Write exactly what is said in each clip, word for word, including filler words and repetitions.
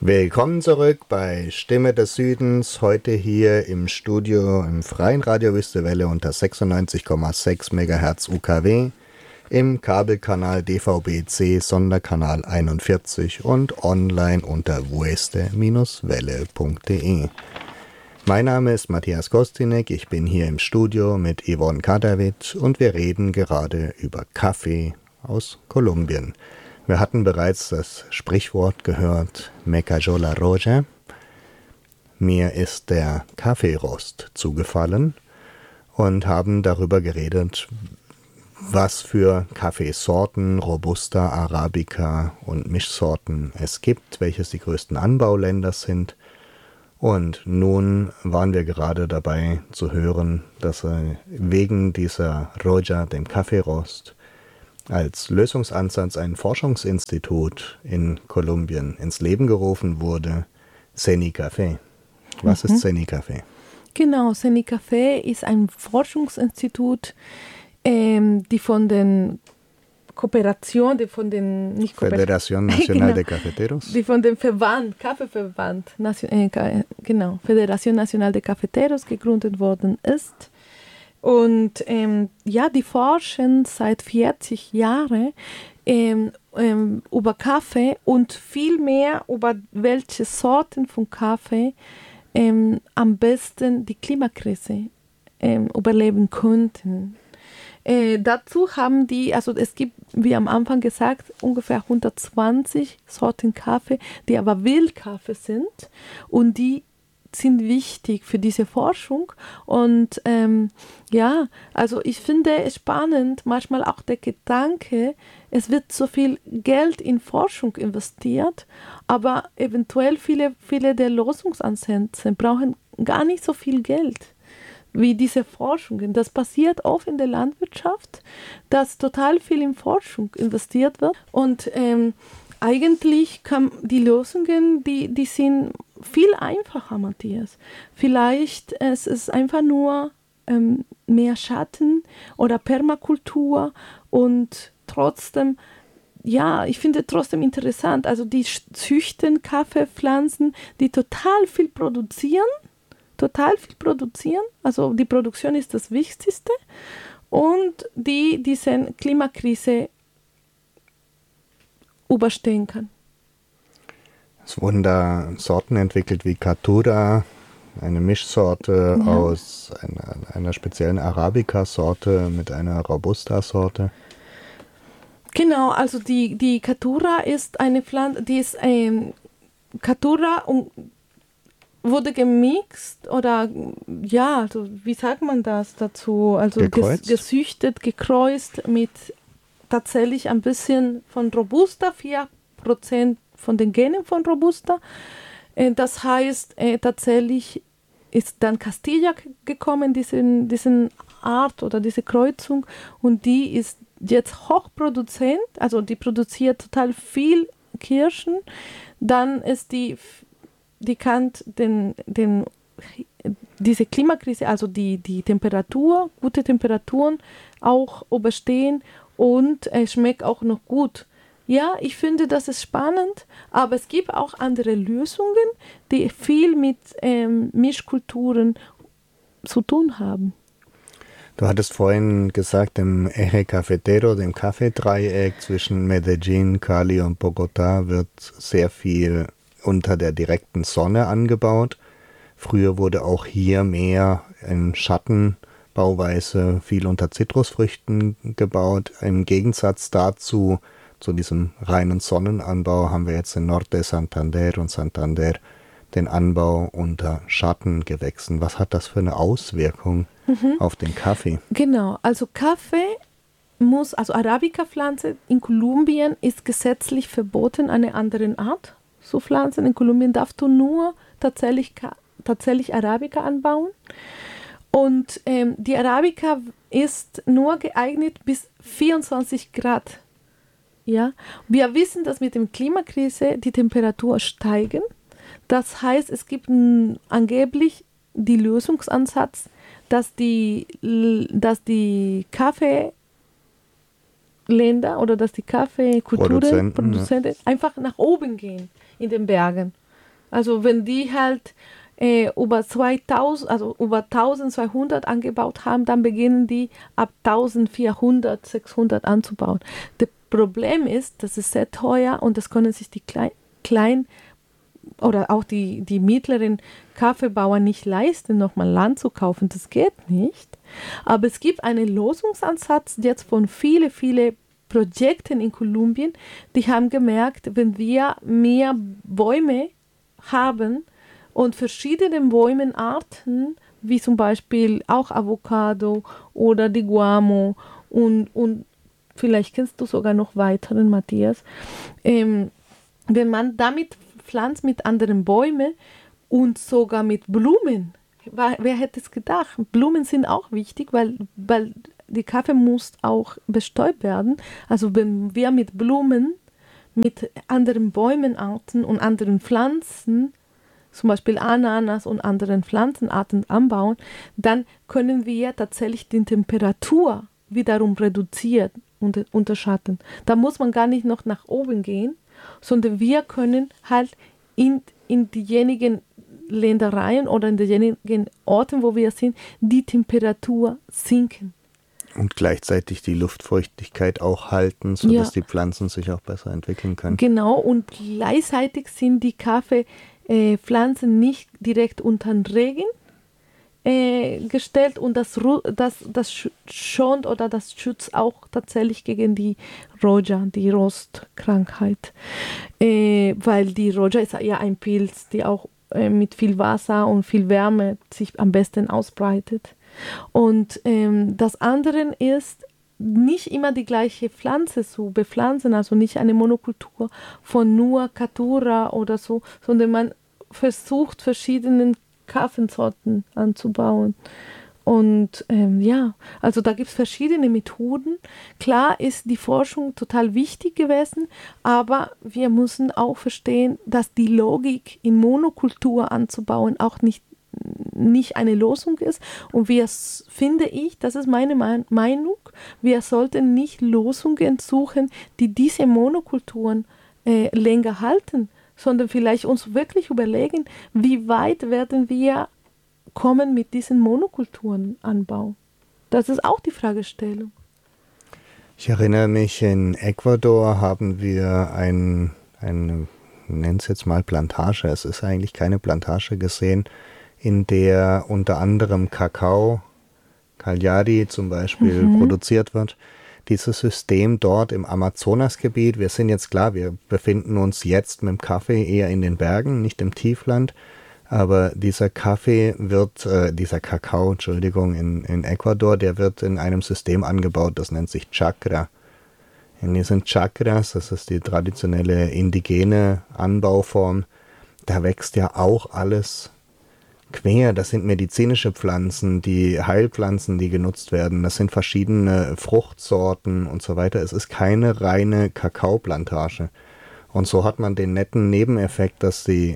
Willkommen zurück bei Stimme des Südens, heute hier im Studio im Freien Radio Wüstewelle unter sechsundneunzig Komma sechs Megahertz U K W, im Kabelkanal D V B C Sonderkanal einundvierzig und online unter weste Bindestrich welle punkt de. Mein Name ist Matthias Kostinek, ich bin hier im Studio mit Yvonne Kadavid und wir reden gerade über Kaffee aus Kolumbien. Wir hatten bereits das Sprichwort gehört, me cayó la roya. Mir ist der Kaffeerost zugefallen und haben darüber geredet, was für Kaffeesorten, Robusta, Arabica und Mischsorten es gibt, welches die größten Anbauländer sind. Und nun waren wir gerade dabei zu hören, dass wegen dieser Roya, dem Kaffeerost, als Lösungsansatz ein Forschungsinstitut in Kolumbien ins Leben gerufen wurde, CENICAFE. Was mhm. ist CENICAFE? Genau, CENICAFE ist ein Forschungsinstitut, ähm, die von den Kooperation, die von den nicht Federación Nacional genau, de Cafeteros, die von dem Verband, Kaffeeverband, äh, genau, Federación Nacional de Cafeteros gegründet worden ist. Und ähm, ja, die forschen seit vierzig Jahren ähm, ähm, über Kaffee und viel mehr über welche Sorten von Kaffee ähm, am besten die Klimakrise ähm, überleben könnten. Äh, dazu haben die, also es gibt, wie am Anfang gesagt, ungefähr hundertzwanzig Sorten Kaffee, die aber Wildkaffee sind und die sind wichtig für diese Forschung und ähm, ja, also ich finde es spannend, manchmal auch der Gedanke, es wird so viel Geld in Forschung investiert, aber eventuell viele, viele der Lösungsansätze brauchen gar nicht so viel Geld wie diese Forschungen. Das passiert oft in der Landwirtschaft, dass total viel in Forschung investiert wird und ähm, eigentlich kann die Lösungen, die, die sind viel einfacher, Matthias. Vielleicht es ist einfach nur ähm, mehr Schatten oder Permakultur und trotzdem, ja, ich finde trotzdem interessant, also die züchten Kaffeepflanzen, die total viel produzieren, total viel produzieren, also die Produktion ist das Wichtigste und die diese Klimakrise überstehen kann. Es wurden da Sorten entwickelt wie Caturra, eine Mischsorte ja. aus einer, einer speziellen Arabica-Sorte mit einer Robusta-Sorte. Genau, also die, die Caturra ist eine Pflanze, die ist ein Caturra und wurde gemixt oder ja, also wie sagt man das dazu? Also ges, gesüchtet, gekreuzt mit tatsächlich ein bisschen von Robusta, vier Prozent von den Genen von Robusta. Äh, das heißt, äh, tatsächlich ist dann Castilla gekommen, diesen, diesen Art oder diese Kreuzung und die ist jetzt Hochproduzent, also die produziert total viel Kirschen. Dann ist die, die kann den, den, diese Klimakrise, also die, die Temperatur, gute Temperaturen auch überstehen und es äh, schmeckt auch noch gut. Ja, ich finde, das ist spannend, aber es gibt auch andere Lösungen, die viel mit ähm, Mischkulturen zu tun haben. Du hattest vorhin gesagt, im Eje Cafetero, dem Kaffeedreieck zwischen Medellín, Cali und Bogotá wird sehr viel unter der direkten Sonne angebaut. Früher wurde auch hier mehr in Schattenbauweise viel unter Zitrusfrüchten gebaut. Im Gegensatz dazu, zu diesem reinen Sonnenanbau, haben wir jetzt in Norte Santander und Santander den Anbau unter Schattengewächsen. Was hat das für eine Auswirkung mhm. auf den Kaffee? Genau, also Kaffee muss, also Arabica-Pflanze in Kolumbien ist gesetzlich verboten, eine andere Art zu pflanzen. In Kolumbien darfst du nur tatsächlich, tatsächlich Arabica anbauen. Und ähm, die Arabica ist nur geeignet bis vierundzwanzig Grad. Ja? Wir wissen, dass mit der Klimakrise die Temperatur steigen. Das heißt, es gibt m, angeblich die Lösungsansatz, dass die, dass die Kaffeeländer oder dass die Kaffeekulturen, Produzenten, Produzenten ja. einfach nach oben gehen in den Bergen. Also wenn die halt äh, über zweitausend, also über eintausendzweihundert angebaut haben, dann beginnen die ab eintausendvierhundert, sechshundert anzubauen. Das Problem ist, das ist sehr teuer und das können sich die kleinen klein oder auch die, die mittleren Kaffeebauern nicht leisten, nochmal Land zu kaufen. Das geht nicht. Aber es gibt einen Lösungsansatz jetzt von vielen, vielen Projekten in Kolumbien, die haben gemerkt, wenn wir mehr Bäume haben und verschiedene Bäumenarten, wie zum Beispiel auch Avocado oder die Guamo und, und vielleicht kennst du sogar noch weiteren, Matthias, ähm, wenn man damit pflanzt mit anderen Bäumen und sogar mit Blumen. Wer hätte es gedacht? Blumen sind auch wichtig, weil, weil die Kaffee muss auch bestäubt werden. Also wenn wir mit Blumen, mit anderen Bäumenarten und anderen Pflanzen, zum Beispiel Ananas und anderen Pflanzenarten anbauen, dann können wir tatsächlich die Temperatur wiederum reduzieren und unterschatten. Da muss man gar nicht noch nach oben gehen, sondern wir können halt in, in diejenigen Ländereien oder in diejenigen Orten, wo wir sind, die Temperatur sinken. Und gleichzeitig die Luftfeuchtigkeit auch halten, sodass ja. die Pflanzen sich auch besser entwickeln können. Genau, und gleichzeitig sind die Kaffeepflanzen äh, nicht direkt unter den Regen äh, gestellt und das, das, das schont oder das schützt auch tatsächlich gegen die Roja, die Rostkrankheit. Äh, weil die Roja ist ja ein Pilz, die auch äh, mit viel Wasser und viel Wärme sich am besten ausbreitet. Und ähm, das andere ist, nicht immer die gleiche Pflanze zu bepflanzen, also nicht eine Monokultur von nur Caturra oder so, sondern man versucht, verschiedene Kaffeesorten anzubauen. Und ähm, ja, also da gibt es verschiedene Methoden. Klar ist die Forschung total wichtig gewesen, aber wir müssen auch verstehen, dass die Logik in Monokultur anzubauen auch nicht nicht eine Lösung ist und wir, finde ich, das ist meine Meinung, wir sollten nicht Lösungen suchen, die diese Monokulturen äh, länger halten, sondern vielleicht uns wirklich überlegen, wie weit werden wir kommen mit diesen Monokulturenanbau. Das ist auch die Fragestellung. Ich erinnere mich, in Ecuador haben wir ein, eine, nennen es jetzt mal Plantage, es ist eigentlich keine Plantage gesehen, in der unter anderem Kakao, Cagliari zum Beispiel, mhm. produziert wird. Dieses System dort im Amazonasgebiet, wir sind jetzt klar, wir befinden uns jetzt mit dem Kaffee eher in den Bergen, nicht im Tiefland, aber dieser Kaffee wird, äh, dieser Kakao, Entschuldigung, in, in Ecuador, der wird in einem System angebaut, das nennt sich Chacra. In diesen Chacras, das ist die traditionelle indigene Anbauform, da wächst ja auch alles quer, das sind medizinische Pflanzen, die Heilpflanzen, die genutzt werden. Das sind verschiedene Fruchtsorten und so weiter. Es ist keine reine Kakaoplantage. Und so hat man den netten Nebeneffekt, dass die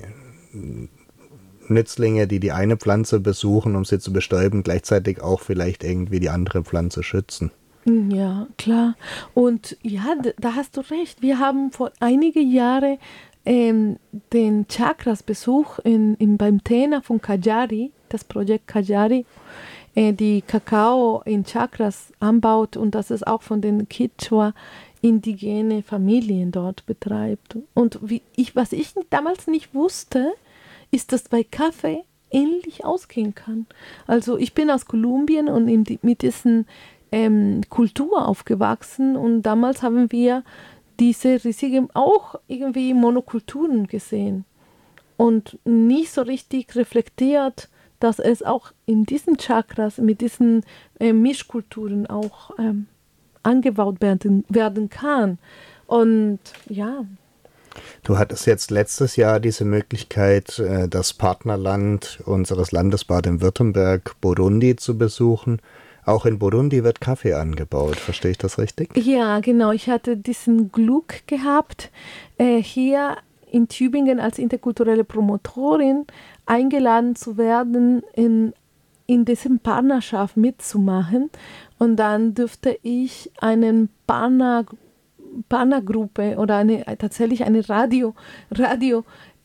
Nützlinge, die die eine Pflanze besuchen, um sie zu bestäuben, gleichzeitig auch vielleicht irgendwie die andere Pflanze schützen. Ja, klar. Und ja, da hast du recht. Wir haben vor einigen Jahren Ähm, den Chakras-Besuch in, in, beim Tena von Cagliari, das Projekt Cagliari, äh, die Kakao in Chakras anbaut und das es auch von den Quechua indigene Familien dort betreibt. Und wie ich, was ich damals nicht wusste, ist, dass bei Kaffee ähnlich ausgehen kann. Also ich bin aus Kolumbien und in die, mit diesen ähm, Kultur aufgewachsen und damals haben wir diese riesigen, auch irgendwie Monokulturen gesehen und nicht so richtig reflektiert, dass es auch in diesen Chakras, mit diesen äh, Mischkulturen auch ähm, angebaut werden, werden kann. Und ja. Du hattest jetzt letztes Jahr diese Möglichkeit, äh, das Partnerland unseres Landes Baden-Württemberg, Burundi, zu besuchen. Auch in Burundi wird Kaffee angebaut, verstehe ich das richtig? Ja, genau. Ich hatte diesen Glück gehabt, äh, hier in Tübingen als interkulturelle Promotorin eingeladen zu werden, in, in diesem Partnerschaft mitzumachen. Und dann dürfte ich einen Partner, Partnergruppe oder eine, tatsächlich eine Radio, Radio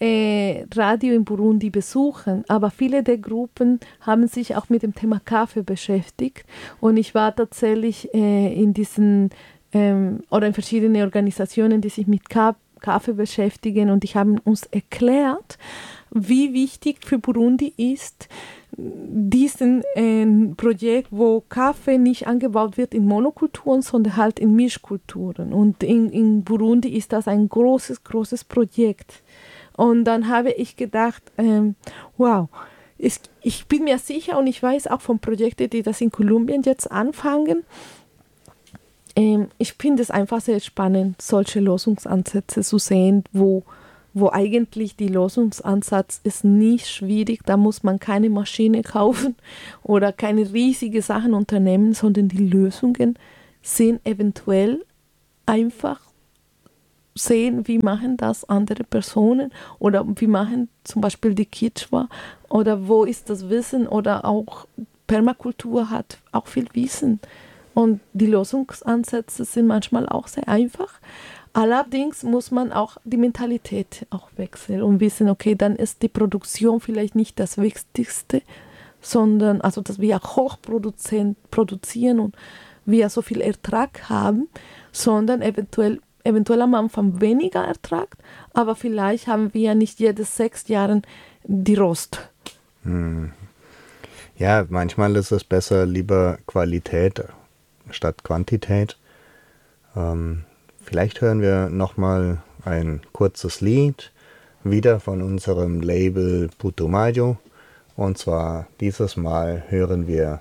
äh, Radio in Burundi besuchen, aber viele der Gruppen haben sich auch mit dem Thema Kaffee beschäftigt und ich war tatsächlich äh, in diesen ähm, oder in verschiedenen Organisationen, die sich mit Ka- Kaffee beschäftigen und die haben uns erklärt, wie wichtig für Burundi ist, diesen äh, Projekt, wo Kaffee nicht angebaut wird in Monokulturen, sondern halt in Mischkulturen. Und in, in Burundi ist das ein großes, großes Projekt. Und dann habe ich gedacht, ähm, wow, ich, ich bin mir sicher und ich weiß auch von Projekten, die das in Kolumbien jetzt anfangen. Ähm, ich finde es einfach sehr spannend, solche Lösungsansätze zu sehen, wo wo eigentlich die Lösungsansatz ist nicht schwierig, da muss man keine Maschine kaufen oder keine riesige Sachen unternehmen, sondern die Lösungen sind eventuell einfach sehen, wie machen das andere Personen oder wie machen zum Beispiel die Kichwa oder wo ist das Wissen oder auch Permakultur hat auch viel Wissen und die Lösungsansätze sind manchmal auch sehr einfach. Allerdings muss man auch die Mentalität auch wechseln und wissen, okay, dann ist die Produktion vielleicht nicht das Wichtigste, sondern also, dass wir hoch produzieren und wir so viel Ertrag haben, sondern eventuell, eventuell am Anfang weniger Ertrag, aber vielleicht haben wir nicht jedes sechs Jahre die Rost. Hm. Ja, manchmal ist es besser, lieber Qualität statt Quantität. Ähm, Vielleicht hören wir nochmal ein kurzes Lied, wieder von unserem Label Putumayo. Und zwar dieses Mal hören wir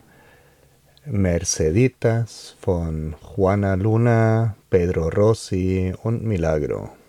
Merceditas von Juana Luna, Pedro Rossi und Milagro.